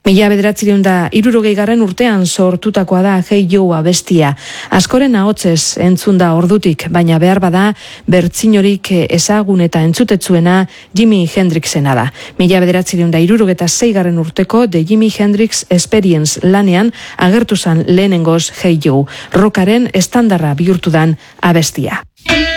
1960 urtean sortutakoa da Hey Joe abestia. Askoren ahotsez entzun da ordutik, baina behar bada bertsinorik ezagun eta entzutetzuena Jimi Hendrixena da. 1966 urteko The Jimi Hendrix Experience lanean agertu zan lehenengoz Hey Joe, rockaren estandarra bihurtu dan abestia.